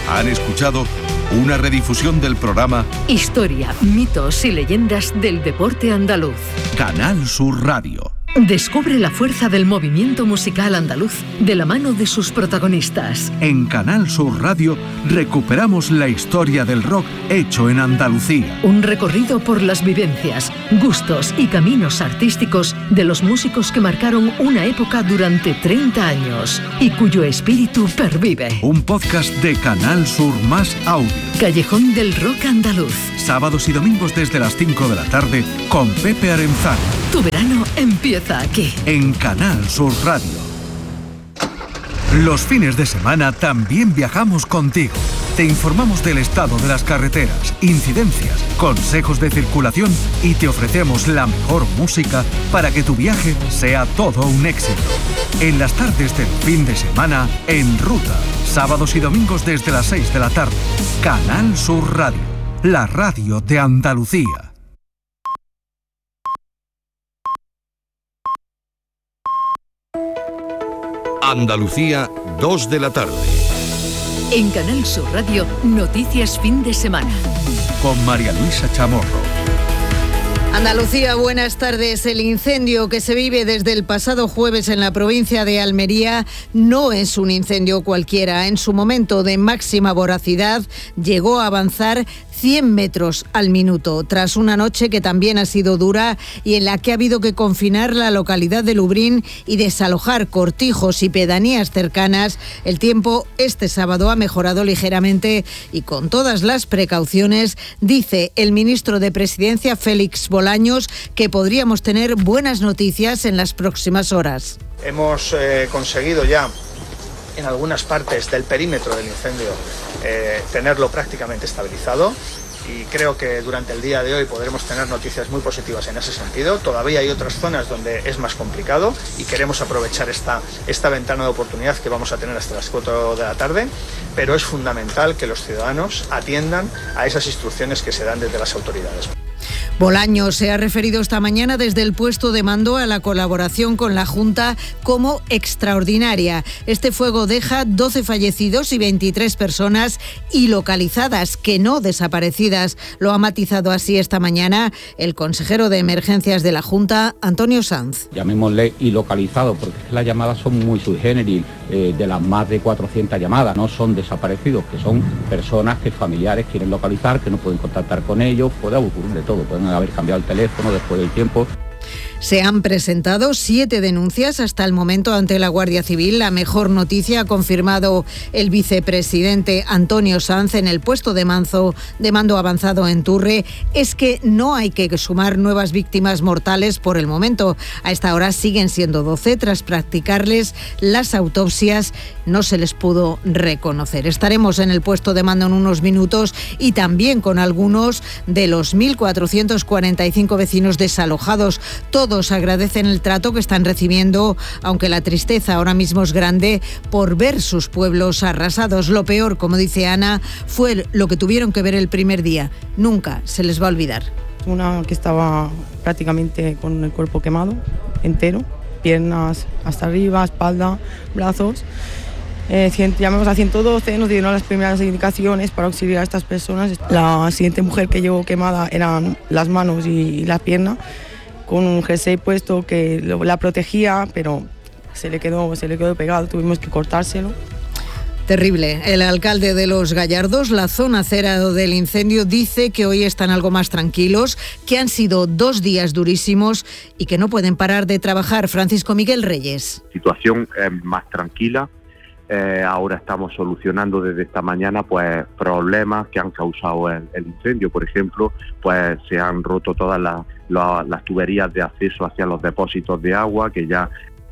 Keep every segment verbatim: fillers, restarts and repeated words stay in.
Han escuchado una redifusión del programa Historia, mitos y leyendas del deporte andaluz. Canal Sur Radio. Descubre la fuerza del movimiento musical andaluz de la mano de sus protagonistas. En Canal Sur Radio recuperamos la historia del rock hecho en Andalucía. Un recorrido por las vivencias, gustos y caminos artísticos de los músicos que marcaron una época durante treinta años y cuyo espíritu pervive. Un podcast de Canal Sur Más Audio. Callejón del Rock Andaluz. Sábados y domingos desde las cinco de la tarde con Pepe Arenzano. Tu verano empieza aquí. En Canal Sur Radio. Los fines de semana también viajamos contigo. Te informamos del estado de las carreteras, incidencias, consejos de circulación y te ofrecemos la mejor música para que tu viaje sea todo un éxito. En las tardes del fin de semana, En Ruta. Sábados y domingos desde las seis de la tarde. Canal Sur Radio. La radio de Andalucía. Andalucía, dos de la tarde. En Canal Sur Radio, Noticias Fin de Semana. Con María Luisa Chamorro. Andalucía, buenas tardes. El incendio que se vive desde el pasado jueves en la provincia de Almería no es un incendio cualquiera. En su momento de máxima voracidad llegó a avanzar cien metros al minuto, tras una noche que también ha sido dura y en la que ha habido que confinar la localidad de Lubrín y desalojar cortijos y pedanías cercanas. El tiempo este sábado ha mejorado ligeramente y con todas las precauciones, dice el ministro de Presidencia, Félix Bolaños, que podríamos tener buenas noticias en las próximas horas. Hemos eh, conseguido ya en algunas partes del perímetro del incendio eh, tenerlo prácticamente estabilizado y creo que durante el día de hoy podremos tener noticias muy positivas en ese sentido. Todavía hay otras zonas donde es más complicado y queremos aprovechar esta, esta ventana de oportunidad que vamos a tener hasta las cuatro de la tarde, pero es fundamental que los ciudadanos atiendan a esas instrucciones que se dan desde las autoridades. Bolaños se ha referido esta mañana desde el puesto de mando a la colaboración con la Junta como extraordinaria. Este fuego deja doce fallecidos y veintitrés personas ilocalizadas, que no desaparecidas. Lo ha matizado así esta mañana el consejero de Emergencias de la Junta, Antonio Sanz. Llamémosle ilocalizados porque las llamadas son muy sui generis. Eh, de las más de cuatrocientas llamadas no son desaparecidos, que son personas que familiares quieren localizar, que no pueden contactar con ellos. Puede ocurrir de todo, pueden haber cambiado el teléfono después del tiempo. Se han presentado siete denuncias hasta el momento ante la Guardia Civil. La mejor noticia, ha confirmado el vicepresidente Antonio Sanz en el puesto de, manzo, de mando avanzado en Turre, es que no hay que sumar nuevas víctimas mortales por el momento. A esta hora siguen siendo doce. Tras practicarles las autopsias no se les pudo reconocer. Estaremos en el puesto de mando en unos minutos y también con algunos de los mil cuatrocientos cuarenta y cinco vecinos desalojados. Todos agradecen el trato que están recibiendo, aunque la tristeza ahora mismo es grande por ver sus pueblos arrasados. Lo peor, como dice Ana, fue lo que tuvieron que ver el primer día. Nunca se les va a olvidar. Una que estaba prácticamente con el cuerpo quemado, entero, piernas hasta arriba, espalda, brazos. Eh, llamamos a ciento doce, nos dieron las primeras indicaciones para auxiliar a estas personas. La siguiente mujer que llevó quemada eran las manos y la pierna, con un jersey puesto que lo, la protegía, pero se le quedó, se le quedó pegado, tuvimos que cortárselo. Terrible. El alcalde de Los Gallardos, la zona cero del incendio, dice que hoy están algo más tranquilos, que han sido dos días durísimos y que no pueden parar de trabajar. Francisco Miguel Reyes. Situación eh, más tranquila. Eh, ahora estamos solucionando desde esta mañana pues problemas que han causado el, el incendio. Por ejemplo, pues se han roto todas las, las, las tuberías de acceso hacia los depósitos de agua, que ya...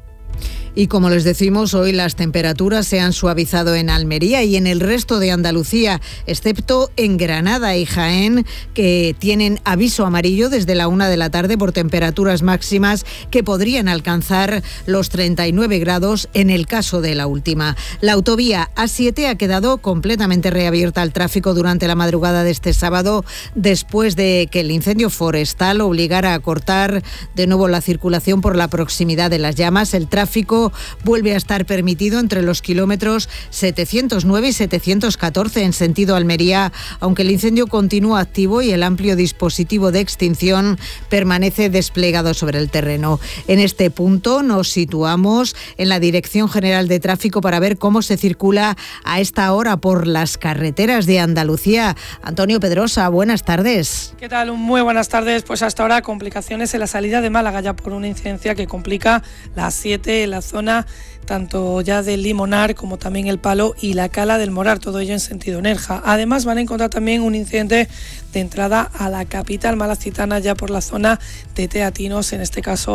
Y como les decimos, hoy las temperaturas se han suavizado en Almería y en el resto de Andalucía, excepto en Granada y Jaén, que tienen aviso amarillo desde la una de la tarde por temperaturas máximas que podrían alcanzar los treinta y nueve grados en el caso de la última. La autovía A siete ha quedado completamente reabierta al tráfico durante la madrugada de este sábado, después de que el incendio forestal obligara a cortar de nuevo la circulación por la proximidad de las llamas. El tráfico tráfico vuelve a estar permitido entre los kilómetros setecientos nueve y setecientos catorce en sentido Almería, aunque el incendio continúa activo y el amplio dispositivo de extinción permanece desplegado sobre el terreno. En este punto nos situamos en la Dirección General de Tráfico para ver cómo se circula a esta hora por las carreteras de Andalucía. Antonio Pedrosa, buenas tardes. ¿Qué tal? Muy buenas tardes. Pues hasta ahora complicaciones en la salida de Málaga ya por una incidencia que complica la A siete en la zona tanto ya del Limonar como también el Palo y la Cala del Morar, todo ello en sentido Nerja. Además van a encontrar también un incidente de entrada a la capital malacitana ya por la zona de Teatinos, en este caso